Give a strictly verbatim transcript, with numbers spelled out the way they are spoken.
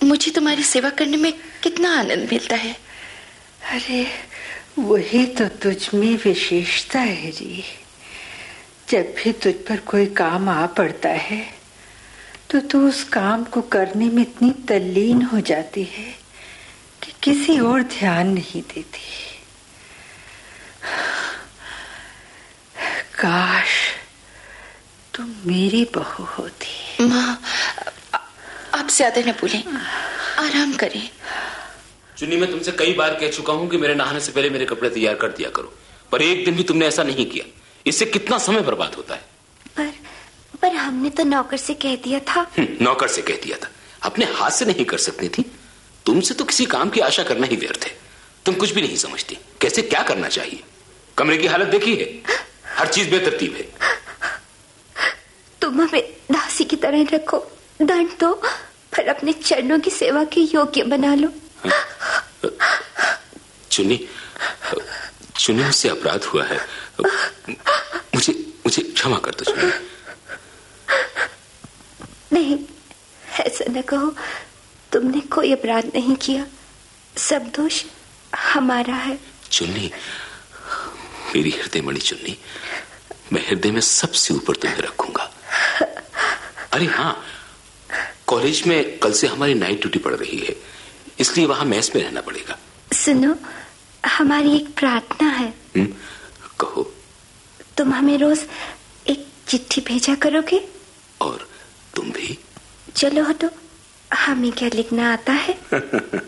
मुझे तुम्हारी सेवा करने में कितना आनंद मिलता है। अरे वही तो तुझ में विशेषता है री। जब भी तुझ पर कोई काम आ पड़ता है तो तू उस काम को करने में इतनी तल्लीन हो जाती है कि किसी और ध्यान नहीं देती। काश तुम मेरी बहू होती। माँ, आप ज्यादा न बोलें, आराम करें। चुन्नी, मैं तुमसे कई बार कह चुका हूं कि मेरे नहाने से पहले मेरे कपड़े तैयार कर दिया करो, पर एक दिन भी तुमने ऐसा नहीं किया। इससे कितना समय बर्बाद होता है। पर पर हमने तो नौकर से कह दिया था। नौकर से कह दिया था, अपने हाथ से नहीं कर सकती थी? तुमसे तो किसी काम की आशा करना ही व्यर्थ है। तुम कुछ भी नहीं समझती कैसे क्या करना चाहिए। कमरे की हालत देखी है, हर चीज बेतरतीब है। तुम हमें दासी की तरह रखो, दंड दो, पर अपने चरणों की सेवा के योग्य बना लो। चुन्नी, चुन्नी, मुझसे अपराध हुआ है, मुझे मुझे क्षमा कर दो चुन्नी। नहीं, ऐसा न कहो, तुमने कोई अपराध नहीं किया, सब दोष हमारा है। चुन्नी, मेरी हृदय मणि चुन्नी, मैं हृदय में सबसे ऊपर तुम्हें रखूंगा। अरे हाँ, कॉलेज में कल से हमारी नाइट ड्यूटी पड़ रही है, इसलिए वहां मेस में रहना पड़ेगा। सुनो, हमारी एक प्रार्थना है। हुँ? कहो। तुम हमें रोज एक चिट्ठी भेजा करोगे? और तुम भी? चलो हटो, हमें क्या लिखना आता है।